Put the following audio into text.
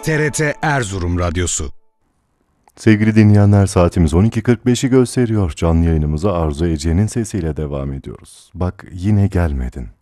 TRT Erzurum Radyosu. Sevgili dinleyenler, saatimiz 12.45'i gösteriyor. Canlı yayınımıza Arzu Ece'nin sesiyle devam ediyoruz. Bak yine gelmedin.